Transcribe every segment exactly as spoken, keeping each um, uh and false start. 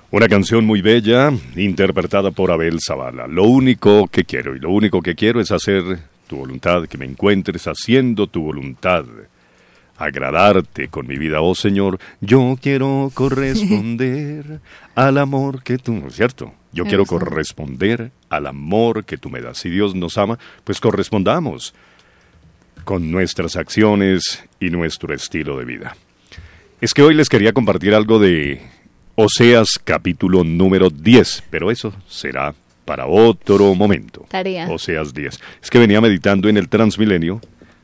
Una canción muy bella, interpretada por Abel Zavala. Lo único que quiero, y lo único que quiero es hacer tu voluntad, que me encuentres haciendo tu voluntad. Agradarte con mi vida, oh Señor. Yo quiero corresponder al amor que tú... ¿Cierto? Yo quiero corresponder al amor que tú me das. Si Dios nos ama, pues correspondamos con nuestras acciones y nuestro estilo de vida. Es que hoy les quería compartir algo de Oseas capítulo número diez, pero eso será para otro momento. Tarea. Oseas diez. Es que venía meditando en el Transmilenio,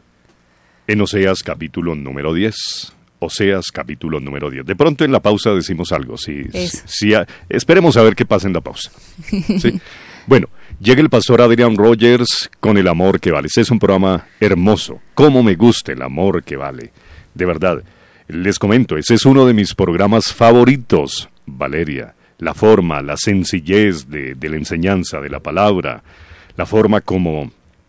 en Oseas capítulo número diez. Oseas capítulo número diez. De pronto en la pausa decimos algo. Si, si, a, esperemos a ver qué pasa en la pausa. ¿Sí? Bueno, llega el pastor Adrian Rogers con El Amor que Vale. Este es un programa hermoso. Cómo me gusta El Amor que Vale. De verdad. Les comento, ese es uno de mis programas favoritos, Valeria. La forma, la sencillez de, de la enseñanza, de la palabra, la forma como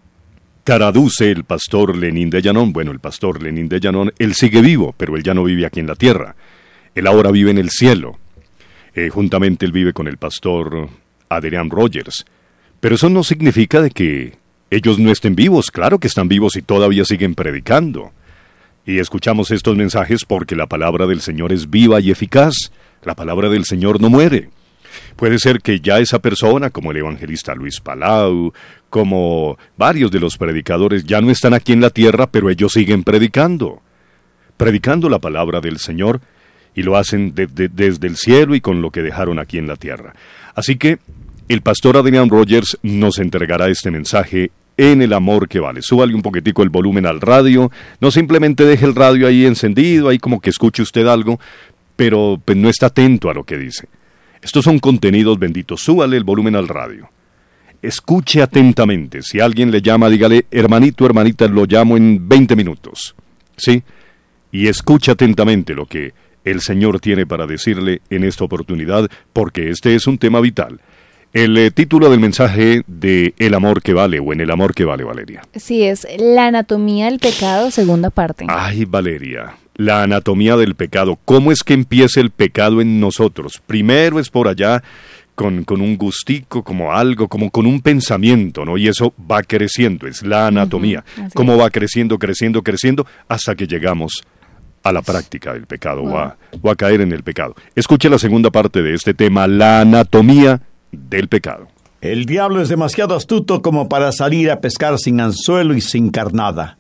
traduce el pastor Lenín de Llanón. Bueno, el pastor Lenín de Llanón, él sigue vivo, pero él ya no vive aquí en la tierra. Él ahora vive en el cielo. Eh, juntamente él vive con el pastor Adrian Rogers. Pero eso no significa de que ellos no estén vivos. Claro que están vivos y todavía siguen predicando. Y escuchamos estos mensajes porque la palabra del Señor es viva y eficaz. La palabra del Señor no muere. Puede ser que ya esa persona, como el evangelista Luis Palau, como varios de los predicadores, ya no están aquí en la tierra, pero ellos siguen predicando. Predicando la palabra del Señor, y lo hacen de, de, desde el cielo y con lo que dejaron aquí en la tierra. Así que el pastor Adrian Rogers nos entregará este mensaje en El Amor que Vale. Súbale un poquitico el volumen al radio, no simplemente deje el radio ahí encendido, ahí como que escuche usted algo, pero pues, no está atento a lo que dice. Estos son contenidos benditos, súbale el volumen al radio. Escuche atentamente, si alguien le llama, dígale, hermanito, hermanita, lo llamo en veinte minutos, ¿sí? Y escuche atentamente lo que el Señor tiene para decirle en esta oportunidad, porque este es un tema vital. El eh, título del mensaje de El Amor que Vale, o En el Amor que Vale, Valeria. Sí, es La Anatomía del Pecado, segunda parte. Ay, Valeria, la anatomía del pecado. ¿Cómo es que empieza el pecado en nosotros? Primero es por allá con, con un gustico, como algo, como con un pensamiento, ¿no? Y eso va creciendo, es la anatomía. Uh-huh, Cómo es. va creciendo, creciendo, creciendo, hasta que llegamos a la práctica del pecado, wow. o, a, o a caer en el pecado. Escuche la segunda parte de este tema, la anatomía del pecado. El diablo es demasiado astuto como para salir a pescar sin anzuelo y sin carnada.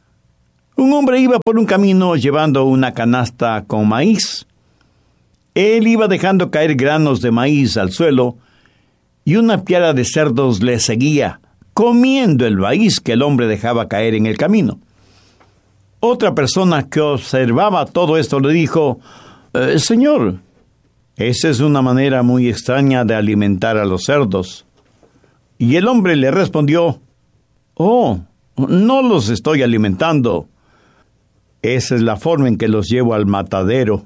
Un hombre iba por un camino llevando una canasta con maíz. Él iba dejando caer granos de maíz al suelo y una piara de cerdos le seguía, comiendo el maíz que el hombre dejaba caer en el camino. Otra persona que observaba todo esto le dijo, eh, Señor, esa es una manera muy extraña de alimentar a los cerdos. Y el hombre le respondió, oh, no los estoy alimentando. Esa es la forma en que los llevo al matadero.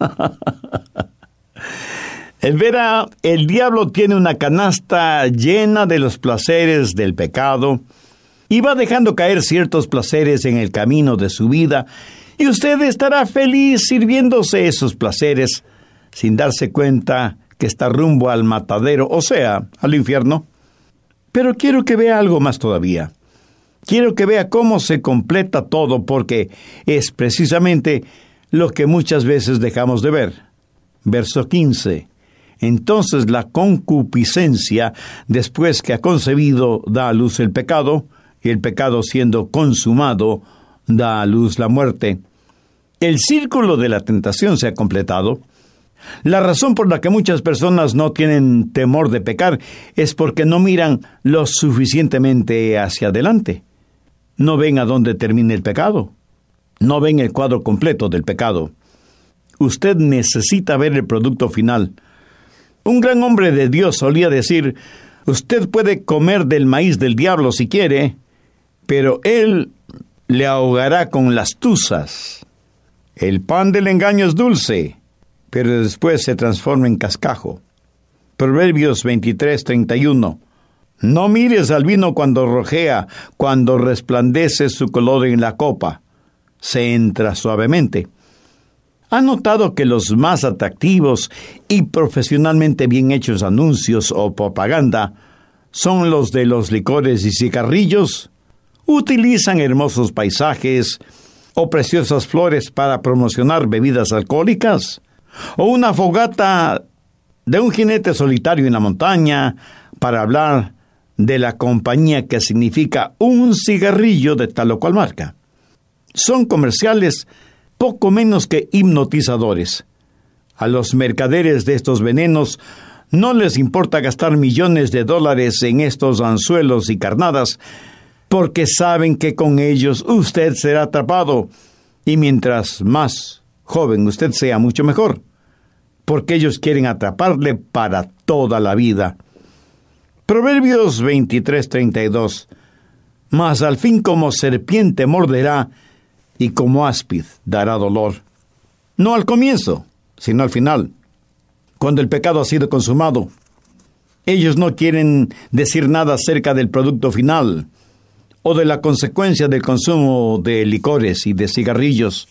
Verá, el diablo tiene una canasta llena de los placeres del pecado y va dejando caer ciertos placeres en el camino de su vida, y usted estará feliz sirviéndose esos placeres sin darse cuenta que está rumbo al matadero, o sea, al infierno. Pero quiero que vea algo más todavía. Quiero que vea cómo se completa todo, porque es precisamente lo que muchas veces dejamos de ver. Verso quince. Entonces la concupiscencia, después que ha concebido, da a luz el pecado, y el pecado siendo consumado, da a luz la muerte. El círculo de la tentación se ha completado. La razón por la que muchas personas no tienen temor de pecar es porque no miran lo suficientemente hacia adelante. No ven a dónde termina el pecado. No ven el cuadro completo del pecado. Usted necesita ver el producto final. Un gran hombre de Dios solía decir, usted puede comer del maíz del diablo si quiere, pero él le ahogará con las tuzas. El pan del engaño es dulce, pero después se transforma en cascajo. Proverbios veintitrés, treinta y uno. No mires al vino cuando rojea, cuando resplandece su color en la copa. Se entra suavemente. ¿Ha notado que los más atractivos y profesionalmente bien hechos anuncios o propaganda son los de los licores y cigarrillos? Utilizan hermosos paisajes o preciosas flores para promocionar bebidas alcohólicas, o una fogata de un jinete solitario en la montaña para hablar de la compañía que significa un cigarrillo de tal o cual marca. Son comerciales poco menos que hipnotizadores. A los mercaderes de estos venenos no les importa gastar millones de dólares en estos anzuelos y carnadas, porque saben que con ellos usted será atrapado, y mientras más joven usted sea, mucho mejor, porque ellos quieren atraparle para toda la vida. Proverbios veintitrés treinta y dos. Mas al fin como serpiente morderá, y como áspid dará dolor. No al comienzo, sino al final, cuando el pecado ha sido consumado. Ellos no quieren decir nada acerca del producto final o de la consecuencia del consumo de licores y de cigarrillos.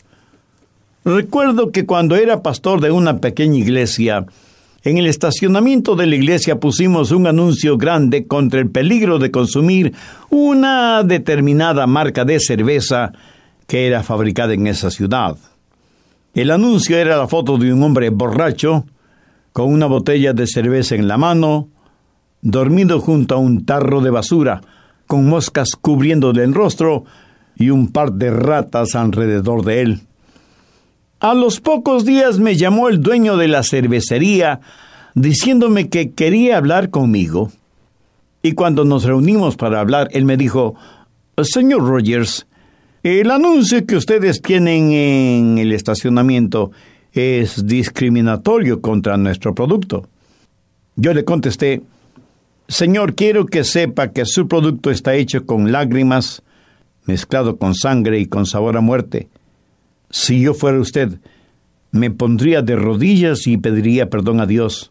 Recuerdo que cuando era pastor de una pequeña iglesia, en el estacionamiento de la iglesia pusimos un anuncio grande contra el peligro de consumir una determinada marca de cerveza que era fabricada en esa ciudad. El anuncio era la foto de un hombre borracho, con una botella de cerveza en la mano, dormido junto a un tarro de basura, con moscas cubriéndole el rostro y un par de ratas alrededor de él. A los pocos días me llamó el dueño de la cervecería, diciéndome que quería hablar conmigo. Y cuando nos reunimos para hablar, él me dijo: «Señor Rogers, el anuncio que ustedes tienen en el estacionamiento es discriminatorio contra nuestro producto». Yo le contesté: «Señor, quiero que sepa que su producto está hecho con lágrimas, mezclado con sangre y con sabor a muerte. Si yo fuera usted, me pondría de rodillas y pediría perdón a Dios».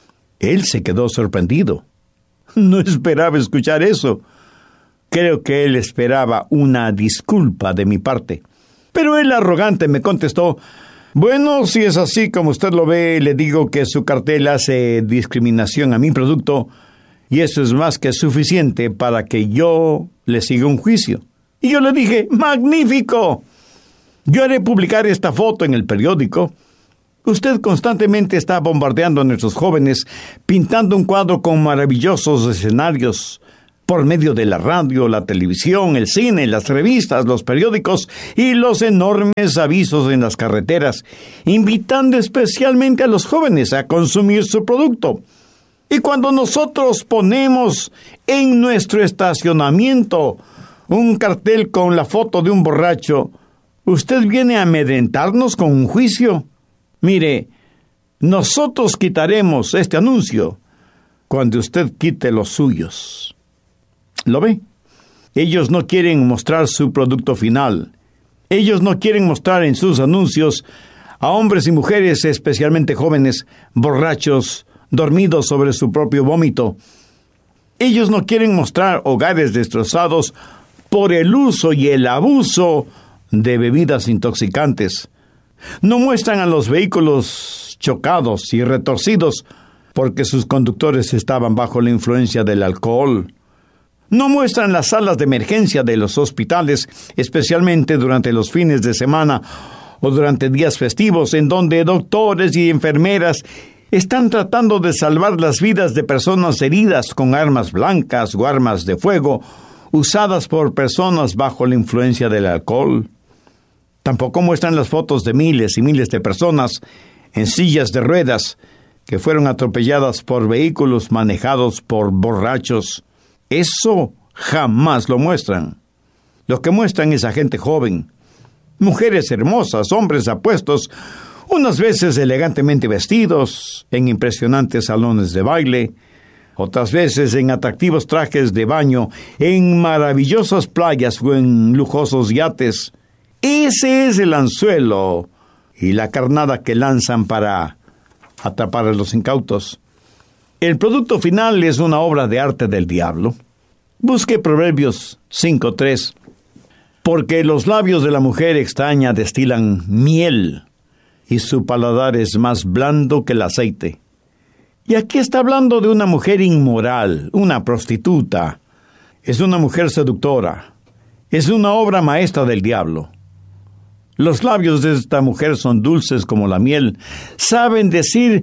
Él se quedó sorprendido. No esperaba escuchar eso. Creo que él esperaba una disculpa de mi parte. Pero él arrogante me contestó: «Bueno, si es así como usted lo ve, le digo que su cartel hace discriminación a mi producto, y eso es más que suficiente para que yo le siga un juicio». Y yo le dije: «¡Magnífico! Yo haré publicar esta foto en el periódico. Usted constantemente está bombardeando a nuestros jóvenes, pintando un cuadro con maravillosos escenarios por medio de la radio, la televisión, el cine, las revistas, los periódicos y los enormes avisos en las carreteras, invitando especialmente a los jóvenes a consumir su producto. Y cuando nosotros ponemos en nuestro estacionamiento un cartel con la foto de un borracho, usted viene a amedrentarnos con un juicio. Mire, nosotros quitaremos este anuncio cuando usted quite los suyos». ¿Lo ve? Ellos no quieren mostrar su producto final. Ellos no quieren mostrar en sus anuncios a hombres y mujeres, especialmente jóvenes, borrachos, dormidos sobre su propio vómito. Ellos no quieren mostrar hogares destrozados por el uso y el abuso de bebidas intoxicantes. No muestran a los vehículos chocados y retorcidos porque sus conductores estaban bajo la influencia del alcohol. No muestran las salas de emergencia de los hospitales, especialmente durante los fines de semana o durante días festivos, en donde doctores y enfermeras están tratando de salvar las vidas de personas heridas con armas blancas o armas de fuego usadas por personas bajo la influencia del alcohol. Tampoco muestran las fotos de miles y miles de personas en sillas de ruedas que fueron atropelladas por vehículos manejados por borrachos. Eso jamás lo muestran. Lo que muestran es a gente joven, mujeres hermosas, hombres apuestos, unas veces elegantemente vestidos, en impresionantes salones de baile, otras veces en atractivos trajes de baño, en maravillosas playas o en lujosos yates. Ese es el anzuelo y la carnada que lanzan para atrapar a los incautos. El producto final es una obra de arte del diablo. Busque Proverbios cinco tres. Porque los labios de la mujer extraña destilan miel, y su paladar es más blando que el aceite. Y aquí está hablando de una mujer inmoral, una prostituta. Es una mujer seductora. Es una obra maestra del diablo. Los labios de esta mujer son dulces como la miel. Saben decir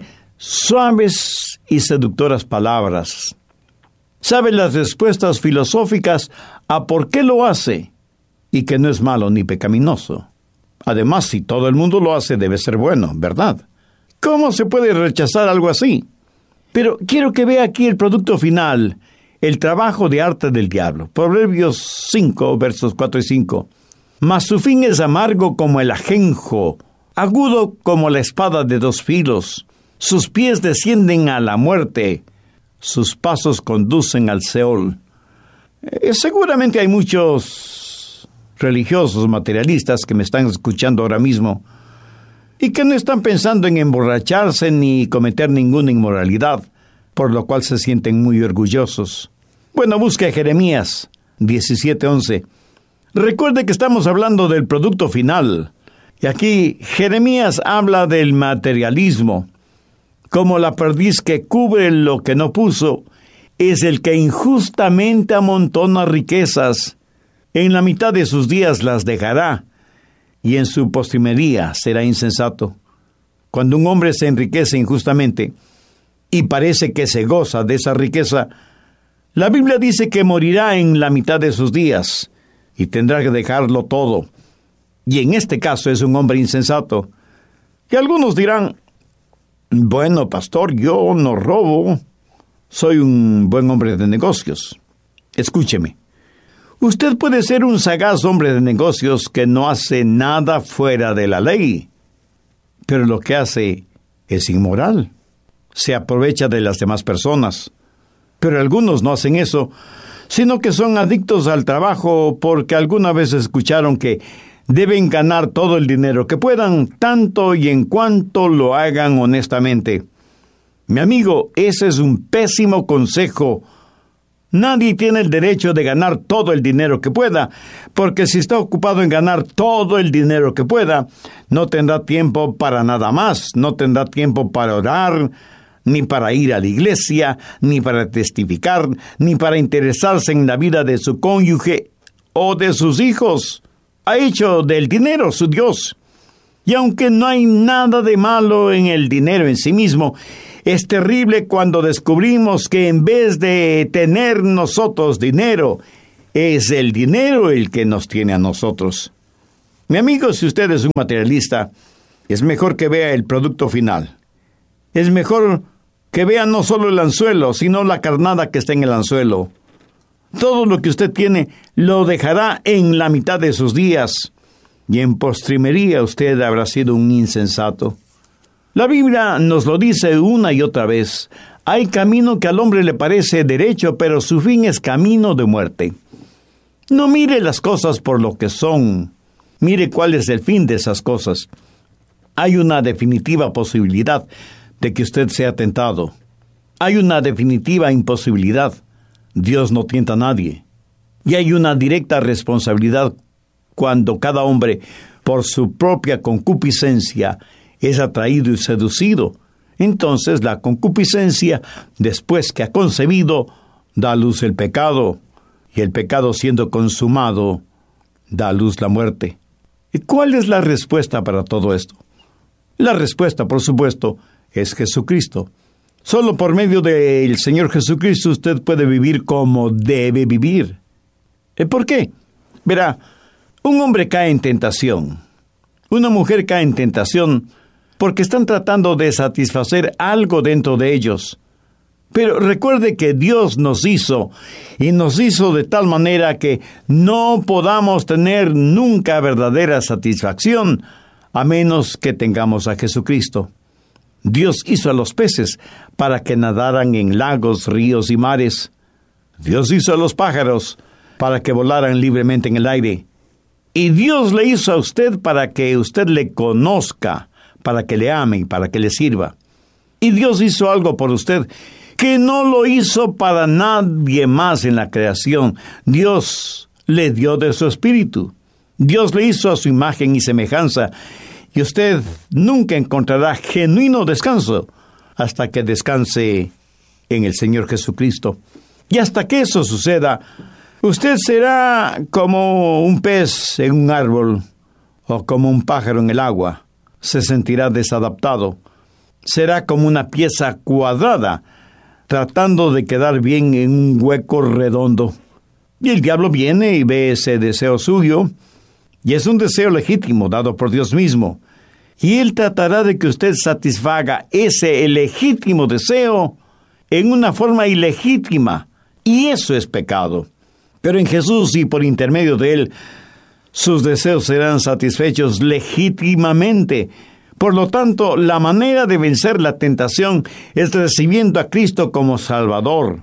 suaves y seductoras palabras. Saben las respuestas filosóficas a por qué lo hace y que no es malo ni pecaminoso. Además, si todo el mundo lo hace, debe ser bueno, ¿verdad? ¿Cómo se puede rechazar algo así? Pero quiero que vea aquí el producto final, el trabajo de arte del diablo. Proverbios cinco, versos cuatro y cinco. Mas su fin es amargo como el ajenjo, agudo como la espada de dos filos. Sus pies descienden a la muerte, sus pasos conducen al Seol. Eh, seguramente hay muchos religiosos materialistas que me están escuchando ahora mismo y que no están pensando en emborracharse ni cometer ninguna inmoralidad, por lo cual se sienten muy orgullosos. Bueno, busque Jeremías diecisiete once. Recuerde que estamos hablando del producto final, y aquí Jeremías habla del materialismo. Como la perdiz que cubre lo que no puso, es el que injustamente amontona riquezas. En la mitad de sus días las dejará, y en su postrimería será insensato. Cuando un hombre se enriquece injustamente, y parece que se goza de esa riqueza, la Biblia dice que morirá en la mitad de sus días, y tendrá que dejarlo todo. Y en este caso es un hombre insensato. Y algunos dirán, bueno, pastor, yo no robo, soy un buen hombre de negocios. Escúcheme. Usted puede ser un sagaz hombre de negocios que no hace nada fuera de la ley, pero lo que hace es inmoral. Se aprovecha de las demás personas. Pero algunos no hacen eso, sino que son adictos al trabajo porque alguna vez escucharon que deben ganar todo el dinero que puedan, tanto y en cuanto lo hagan honestamente. Mi amigo, ese es un pésimo consejo. Nadie tiene el derecho de ganar todo el dinero que pueda, porque si está ocupado en ganar todo el dinero que pueda, no tendrá tiempo para nada más, no tendrá tiempo para orar, ni para ir a la iglesia, ni para testificar, ni para interesarse en la vida de su cónyuge o de sus hijos. Ha hecho del dinero su Dios. Y aunque no hay nada de malo en el dinero en sí mismo, es terrible cuando descubrimos que en vez de tener nosotros dinero, es el dinero el que nos tiene a nosotros. Mi amigo, si usted es un materialista, es mejor que vea el producto final. Es mejor que vea no solo el anzuelo, sino la carnada que está en el anzuelo. Todo lo que usted tiene lo dejará en la mitad de sus días, y en postrimería usted habrá sido un insensato. La Biblia nos lo dice una y otra vez. Hay camino que al hombre le parece derecho, pero su fin es camino de muerte. No mire las cosas por lo que son. Mire cuál es el fin de esas cosas. Hay una definitiva posibilidad de que usted sea tentado. Hay una definitiva imposibilidad. Dios no tienta a nadie. Y hay una directa responsabilidad cuando cada hombre, por su propia concupiscencia, es atraído y seducido. Entonces la concupiscencia, después que ha concebido, da a luz el pecado, y el pecado siendo consumado, da a luz la muerte. ¿Y cuál es la respuesta para todo esto? La respuesta, por supuesto, es Jesucristo. Solo por medio del Señor Jesucristo usted puede vivir como debe vivir. ¿Por qué? Verá, un hombre cae en tentación. Una mujer cae en tentación porque están tratando de satisfacer algo dentro de ellos. Pero recuerde que Dios nos hizo, y nos hizo de tal manera que no podamos tener nunca verdadera satisfacción, a menos que tengamos a Jesucristo. Dios hizo a los peces para que nadaran en lagos, ríos y mares. Dios hizo a los pájaros para que volaran libremente en el aire. Y Dios le hizo a usted para que usted le conozca, para que le ame y para que le sirva. Y Dios hizo algo por usted que no lo hizo para nadie más en la creación. Dios le dio de su espíritu. Dios le hizo a su imagen y semejanza. y usted nunca encontrará genuino descanso hasta que descanse en el Señor Jesucristo. Y hasta que eso suceda, usted será como un pez en un árbol o como un pájaro en el agua. Se sentirá desadaptado. Será como una pieza cuadrada, tratando de quedar bien en un hueco redondo. Y el diablo viene y ve ese deseo suyo, y es un deseo legítimo dado por Dios mismo. Y él tratará de que usted satisfaga ese legítimo deseo en una forma ilegítima, y eso es pecado. Pero en Jesús y por intermedio de él, sus deseos serán satisfechos legítimamente. Por lo tanto, la manera de vencer la tentación es recibiendo a Cristo como Salvador,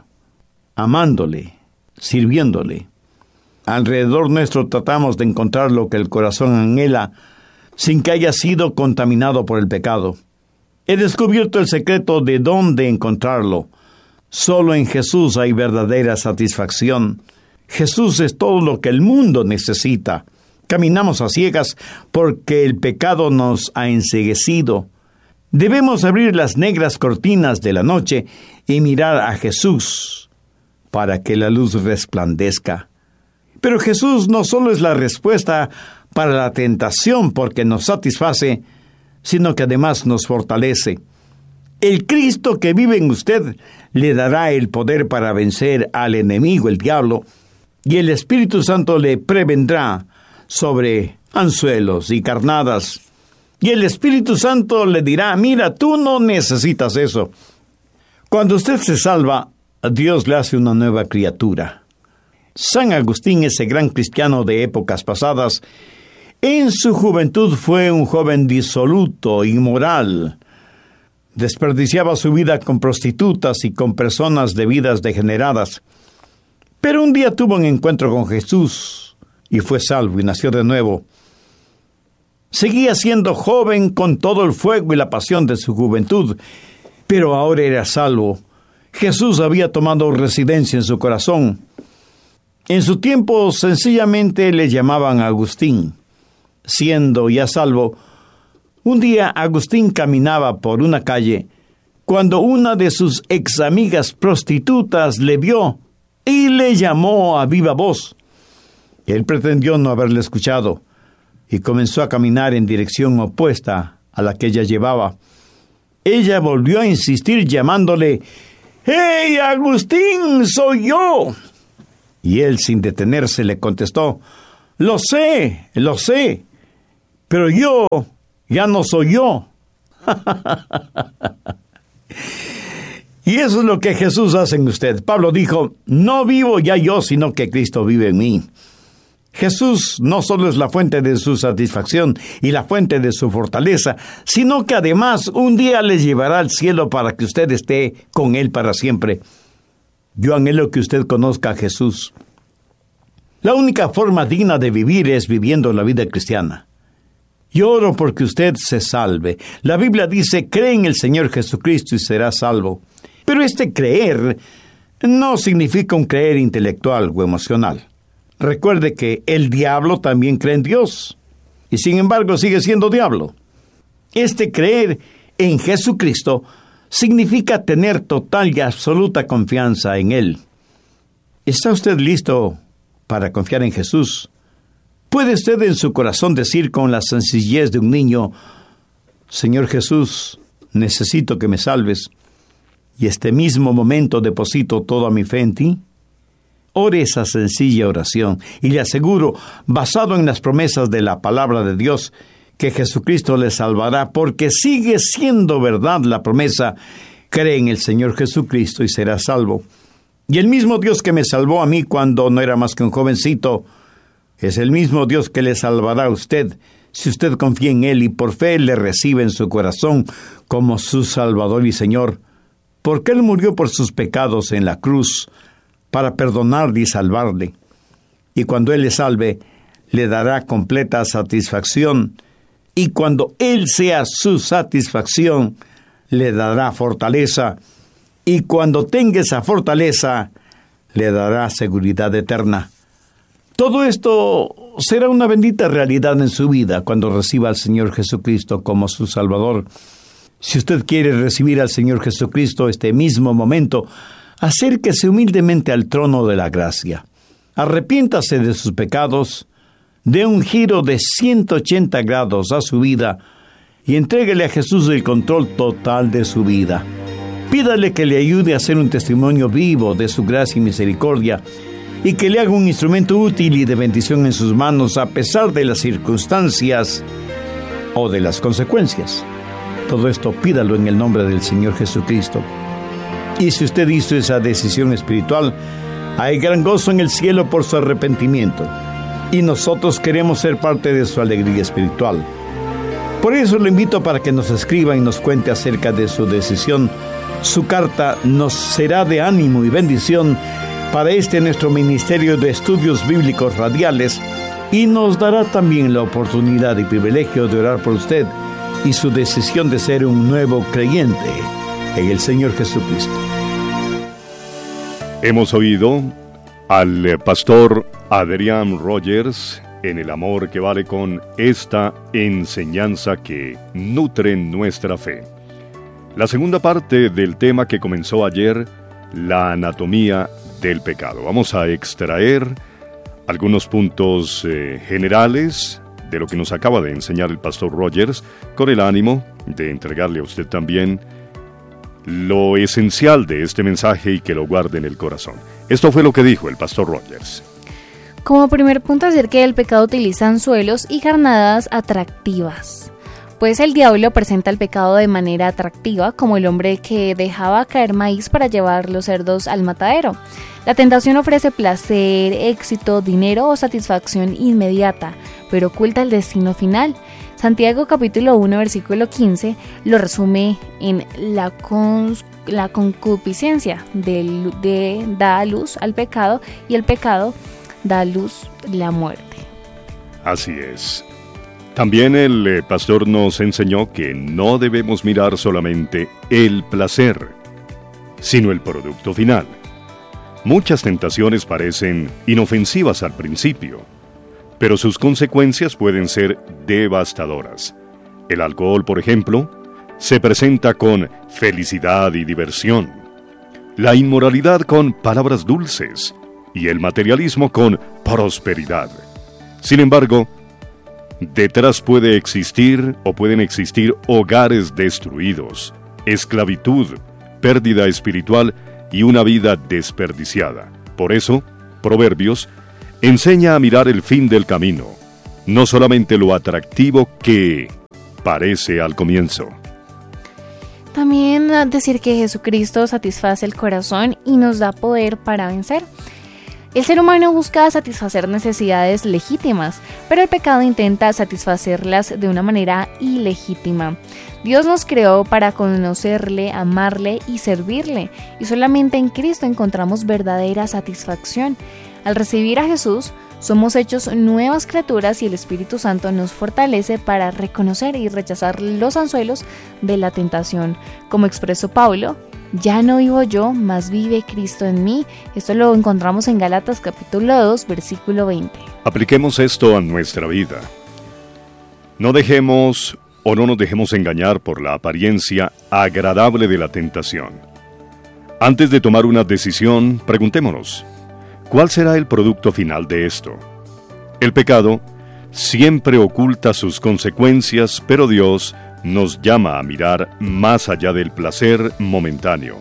amándole, sirviéndole. Alrededor nuestro tratamos de encontrar lo que el corazón anhela sin que haya sido contaminado por el pecado. He descubierto el secreto de dónde encontrarlo. Solo en Jesús hay verdadera satisfacción. Jesús es todo lo que el mundo necesita. Caminamos a ciegas porque el pecado nos ha enceguecido. Debemos abrir las negras cortinas de la noche y mirar a Jesús para que la luz resplandezca. Pero Jesús no solo es la respuesta para la tentación porque nos satisface, sino que además nos fortalece. El Cristo que vive en usted le dará el poder para vencer al enemigo, el diablo, y el Espíritu Santo le prevendrá sobre anzuelos y carnadas. Y el Espíritu Santo le dirá, mira, tú no necesitas eso. Cuando usted se salva, Dios le hace una nueva criatura. San Agustín, ese gran cristiano de épocas pasadas, en su juventud fue un joven disoluto, inmoral. Desperdiciaba su vida con prostitutas y con personas de vidas degeneradas. Pero un día tuvo un encuentro con Jesús y fue salvo y nació de nuevo. Seguía siendo joven con todo el fuego y la pasión de su juventud, pero ahora era salvo. Jesús había tomado residencia en su corazón. En su tiempo sencillamente le llamaban Agustín. Siendo ya salvo, un día Agustín caminaba por una calle cuando una de sus ex amigas prostitutas le vio y le llamó a viva voz. Él pretendió no haberle escuchado y comenzó a caminar en dirección opuesta a la que ella llevaba. Ella volvió a insistir llamándole, ¡Hey, Agustín, soy yo! Y él, sin detenerse, le contestó, Lo sé, lo sé, pero yo ya no soy yo. Y eso es lo que Jesús hace en usted. Pablo dijo, no vivo ya yo, sino que Cristo vive en mí. Jesús no solo es la fuente de su satisfacción y la fuente de su fortaleza, sino que además un día les llevará al cielo para que usted esté con Él para siempre. Yo anhelo que usted conozca a Jesús. La única forma digna de vivir es viviendo la vida cristiana. Yo oro porque usted se salve. La Biblia dice, cree en el Señor Jesucristo y será salvo. Pero este creer no significa un creer intelectual o emocional. Recuerde que el diablo también cree en Dios, y sin embargo sigue siendo diablo. Este creer en Jesucristo significa tener total y absoluta confianza en Él. ¿Está usted listo para confiar en Jesús? ¿Puede usted en su corazón decir con la sencillez de un niño, Señor Jesús, necesito que me salves, y este mismo momento deposito toda mi fe en ti? Ore esa sencilla oración y le aseguro, basado en las promesas de la palabra de Dios, que Jesucristo le salvará, porque sigue siendo verdad la promesa, cree en el Señor Jesucristo y será salvo. Y el mismo Dios que me salvó a mí cuando no era más que un jovencito, es el mismo Dios que le salvará a usted, si usted confía en Él y por fe le recibe en su corazón como su Salvador y Señor, porque Él murió por sus pecados en la cruz, para perdonarle y salvarle. Y cuando Él le salve, le dará completa satisfacción. Y cuando Él sea su satisfacción, le dará fortaleza. Y cuando tenga esa fortaleza, le dará seguridad eterna. Todo esto será una bendita realidad en su vida cuando reciba al Señor Jesucristo como su Salvador. Si usted quiere recibir al Señor Jesucristo este mismo momento, acérquese humildemente al trono de la gracia. Arrepiéntase de sus pecados, dé un giro de ciento ochenta grados a su vida y entréguele a Jesús el control total de su vida. Pídale que le ayude a ser un testimonio vivo de su gracia y misericordia y que le haga un instrumento útil y de bendición en sus manos a pesar de las circunstancias o de las consecuencias. Todo esto pídalo en el nombre del Señor Jesucristo. Y si usted hizo esa decisión espiritual, hay gran gozo en el cielo por su arrepentimiento. Y nosotros queremos ser parte de su alegría espiritual. Por eso le invito para que nos escriba y nos cuente acerca de su decisión. Su carta nos será de ánimo y bendición para este nuestro Ministerio de Estudios Bíblicos Radiales y nos dará también la oportunidad y privilegio de orar por usted y su decisión de ser un nuevo creyente en el Señor Jesucristo. Hemos oído al pastor Adrián Rogers en El amor que vale con esta enseñanza que nutre nuestra fe. La segunda parte del tema que comenzó ayer, la anatomía del pecado. Vamos a extraer algunos puntos eh, generales de lo que nos acaba de enseñar el pastor Rogers, con el ánimo de entregarle a usted también lo esencial de este mensaje y que lo guarde en el corazón. Esto fue lo que dijo el pastor Rogers. Como primer punto, decir que el pecado utiliza anzuelos y carnadas atractivas. Pues el diablo presenta el pecado de manera atractiva, como el hombre que dejaba caer maíz para llevar los cerdos al matadero. La tentación ofrece placer, éxito, dinero o satisfacción inmediata, pero oculta el destino final. Santiago capítulo uno, versículo quince, lo resume en la, con, la concupiscencia de, de, da a luz al pecado y el pecado da a luz la muerte. Así es. También el eh, pastor nos enseñó que no debemos mirar solamente el placer, sino el producto final. Muchas tentaciones parecen inofensivas al principio, pero sus consecuencias pueden ser devastadoras. El alcohol, por ejemplo, se presenta con felicidad y diversión, la inmoralidad con palabras dulces y el materialismo con prosperidad. Sin embargo, detrás puede existir o pueden existir hogares destruidos, esclavitud, pérdida espiritual y una vida desperdiciada. Por eso, Proverbios enseña a mirar el fin del camino, no solamente lo atractivo que parece al comienzo. También decir que Jesucristo satisface el corazón y nos da poder para vencer. El ser humano busca satisfacer necesidades legítimas, pero el pecado intenta satisfacerlas de una manera ilegítima. Dios nos creó para conocerle, amarle y servirle, y solamente en Cristo encontramos verdadera satisfacción. Al recibir a Jesús, somos hechos nuevas criaturas y el Espíritu Santo nos fortalece para reconocer y rechazar los anzuelos de la tentación. Como expresó Pablo, ya no vivo yo, mas vive Cristo en mí. Esto lo encontramos en Gálatas capítulo dos, versículo veinte. Apliquemos esto a nuestra vida. No dejemos o no nos dejemos engañar por la apariencia agradable de la tentación. Antes de tomar una decisión, preguntémonos, ¿cuál será el producto final de esto? El pecado siempre oculta sus consecuencias, pero Dios nos llama a mirar más allá del placer momentáneo.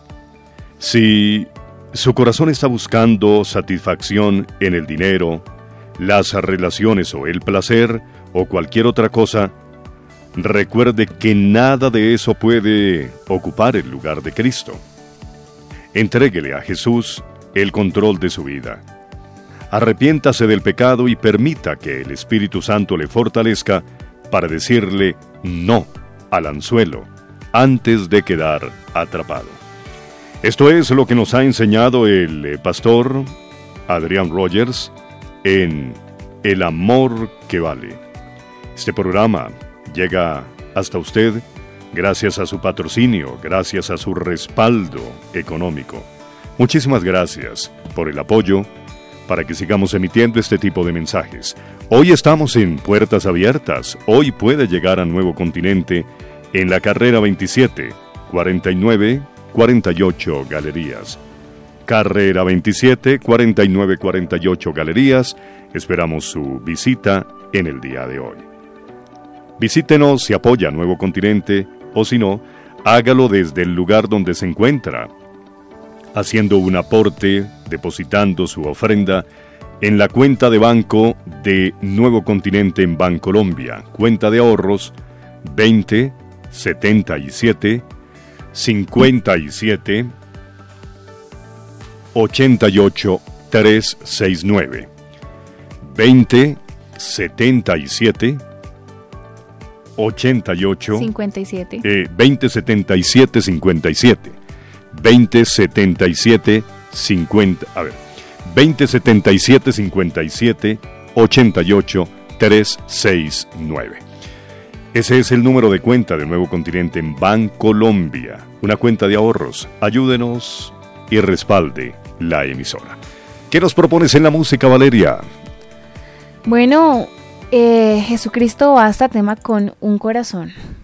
Si su corazón está buscando satisfacción en el dinero, las relaciones o el placer o cualquier otra cosa, recuerde que nada de eso puede ocupar el lugar de Cristo. Entréguele a Jesús el control de su vida. Arrepiéntase del pecado y permita que el Espíritu Santo le fortalezca para decirle no al anzuelo antes de quedar atrapado. Esto es lo que nos ha enseñado el eh, pastor Adrián Rogers en El amor que vale. Este programa llega hasta usted gracias a su patrocinio, gracias a su respaldo económico. Muchísimas gracias por el apoyo, para que sigamos emitiendo este tipo de mensajes. Hoy estamos en Puertas Abiertas. Hoy puede llegar a Nuevo Continente en la carrera veintisiete, cuarenta y nueve, cuarenta y ocho Galerías. Carrera veintisiete, cuarenta y nueve, cuarenta y ocho Galerías. Esperamos su visita en el día de hoy. Visítenos si apoya Nuevo Continente o si no, hágalo desde el lugar donde se encuentra, haciendo un aporte, depositando su ofrenda en la cuenta de banco de Nuevo Continente en Bancolombia, cuenta de ahorros veinte, setenta y siete, cincuenta y siete, ochenta y ocho, trescientos sesenta y nueve. veinte, setenta y siete, ochenta y ocho, cincuenta y siete. Eh, veinte, setenta y siete, cincuenta y siete. veinte, setenta y siete, cincuenta. A ver. veinte, setenta y siete, cincuenta y siete, ochenta y ocho, trescientos sesenta y nueve. Ese es el número de cuenta de Nuevo Continente en Bancolombia, una cuenta de ahorros. Ayúdenos y respalde la emisora. ¿Qué nos propones en la música, Valeria? Bueno, eh, Jesucristo basta, tema con Un Corazón.